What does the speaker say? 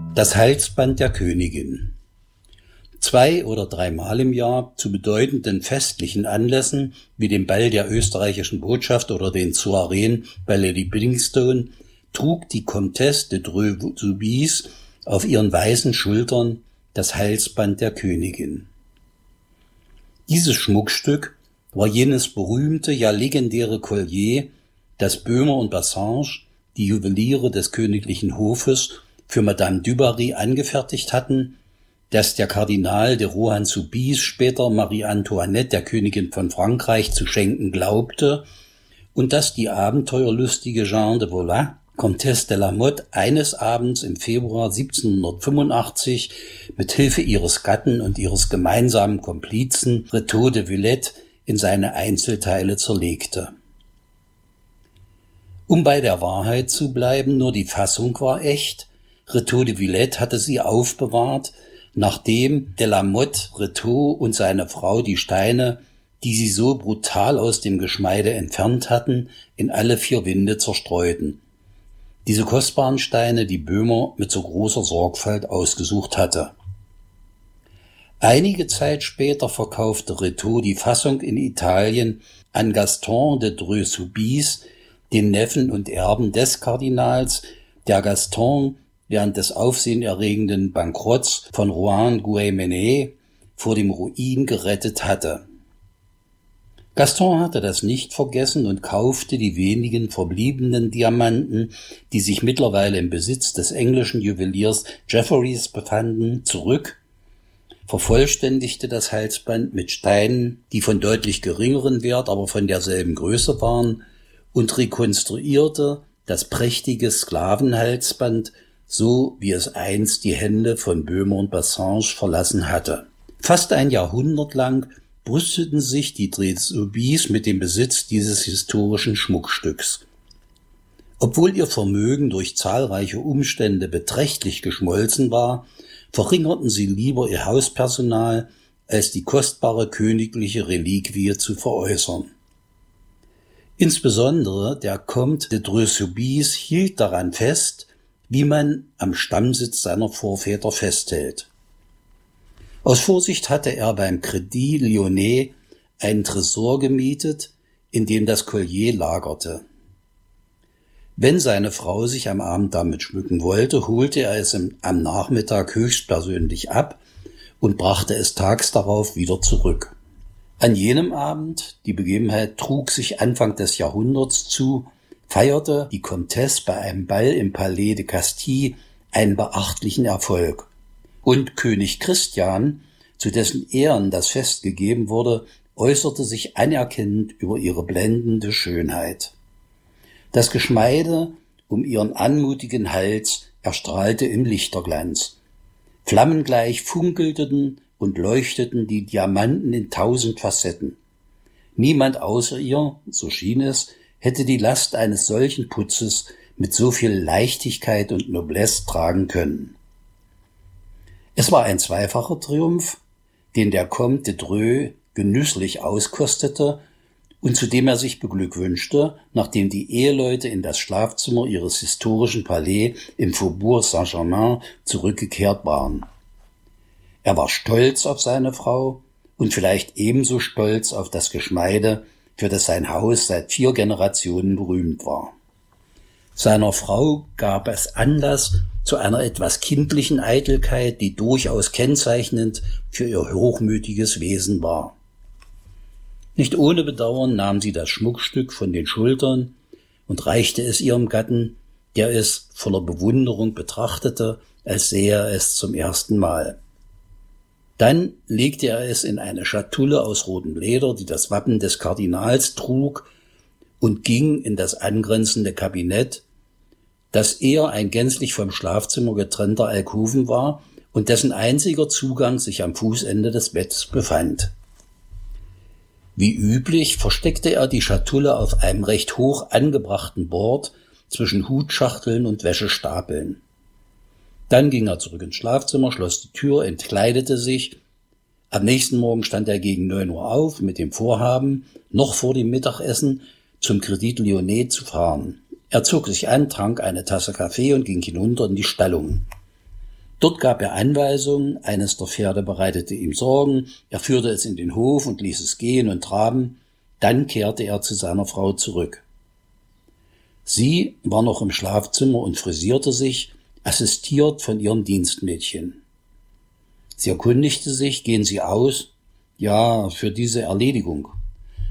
Das Halsband der Königin. 2- oder 3-mal im Jahr zu bedeutenden festlichen Anlässen wie dem Ball der österreichischen Botschaft oder den Soireen bei Lady Billingstone trug die Comtesse de Dreux-Soubise auf ihren weißen Schultern das Halsband der Königin. Dieses Schmuckstück war jenes berühmte, ja legendäre Collier, das Böhmer und Bassange, die Juweliere des königlichen Hofes, für Madame du Barry angefertigt hatten, das der Kardinal de Rohan-Soubise später Marie Antoinette, der Königin von Frankreich, zu schenken glaubte und das die abenteuerlustige Jeanne de Valois, Comtesse de la Motte, eines Abends im Februar 1785 mit Hilfe ihres Gatten und ihres gemeinsamen Komplizen Rétaux de Villette in seine Einzelteile zerlegte. Um bei der Wahrheit zu bleiben, nur die Fassung war echt. Rétaux de Villette hatte sie aufbewahrt, nachdem de la Motte Rétaux und seine Frau die Steine, die sie so brutal aus dem Geschmeide entfernt hatten, in alle 4 Winde zerstreuten. Diese kostbaren Steine, die Böhmer mit so großer Sorgfalt ausgesucht hatte. Einige Zeit später verkaufte Rétaux die Fassung in Italien an Gaston de Dreux-Soubise, den Neffen und Erben des Kardinals, der Gaston während des aufsehenerregenden Bankrotts von Rohan-Guémené vor dem Ruin gerettet hatte. Gaston hatte das nicht vergessen und kaufte die wenigen verbliebenen Diamanten, die sich mittlerweile im Besitz des englischen Juweliers Jefferies befanden, zurück, vervollständigte das Halsband mit Steinen, die von deutlich geringeren Wert, aber von derselben Größe waren, und rekonstruierte das prächtige Sklavenhalsband, so wie es einst die Hände von Böhmer und Bassange verlassen hatte. Fast ein Jahrhundert lang brüsteten sich die Dreux-Soubise mit dem Besitz dieses historischen Schmuckstücks. Obwohl ihr Vermögen durch zahlreiche Umstände beträchtlich geschmolzen war, verringerten sie lieber ihr Hauspersonal, als die kostbare königliche Reliquie zu veräußern. Insbesondere der Comte de Dreux-Soubise hielt daran fest, wie man am Stammsitz seiner Vorväter festhält. Aus Vorsicht hatte er beim Crédit Lyonnais einen Tresor gemietet, in dem das Collier lagerte. Wenn seine Frau sich am Abend damit schmücken wollte, holte er es am Nachmittag höchstpersönlich ab und brachte es tags darauf wieder zurück. An jenem Abend, die Begebenheit trug sich Anfang des Jahrhunderts zu, feierte die Comtesse bei einem Ball im Palais de Castille einen beachtlichen Erfolg. Und König Christian, zu dessen Ehren das Fest gegeben wurde, äußerte sich anerkennend über ihre blendende Schönheit. Das Geschmeide um ihren anmutigen Hals erstrahlte im Lichterglanz. Flammengleich funkelten und leuchteten die Diamanten in 1000 Facetten. Niemand außer ihr, so schien es, hätte die Last eines solchen Putzes mit so viel Leichtigkeit und Noblesse tragen können. Es war ein zweifacher Triumph, den der Comte de Dreux genüsslich auskostete und zu dem er sich beglückwünschte, nachdem die Eheleute in das Schlafzimmer ihres historischen Palais im Faubourg Saint-Germain zurückgekehrt waren. Er war stolz auf seine Frau und vielleicht ebenso stolz auf das Geschmeide, für das sein Haus seit 4 Generationen berühmt war. Seiner Frau gab es Anlass zu einer etwas kindlichen Eitelkeit, die durchaus kennzeichnend für ihr hochmütiges Wesen war. Nicht ohne Bedauern nahm sie das Schmuckstück von den Schultern und reichte es ihrem Gatten, der es voller Bewunderung betrachtete, als sähe er es zum ersten Mal. Dann legte er es in eine Schatulle aus rotem Leder, die das Wappen des Kardinals trug, und ging in das angrenzende Kabinett, das eher ein gänzlich vom Schlafzimmer getrennter Alkoven war und dessen einziger Zugang sich am Fußende des Bettes befand. Wie üblich versteckte er die Schatulle auf einem recht hoch angebrachten Bord zwischen Hutschachteln und Wäschestapeln. Dann ging er zurück ins Schlafzimmer, schloss die Tür, entkleidete sich. Am nächsten Morgen stand er gegen 9 Uhr auf mit dem Vorhaben, noch vor dem Mittagessen zum Crédit Lyonnais zu fahren. Er zog sich an, trank eine Tasse Kaffee und ging hinunter in die Stallung. Dort gab er Anweisungen, eines der Pferde bereitete ihm Sorgen, er führte es in den Hof und ließ es gehen und traben, dann kehrte er zu seiner Frau zurück. Sie war noch im Schlafzimmer und frisierte sich, assistiert von ihrem Dienstmädchen. Sie erkundigte sich, gehen Sie aus? Ja, für diese Erledigung.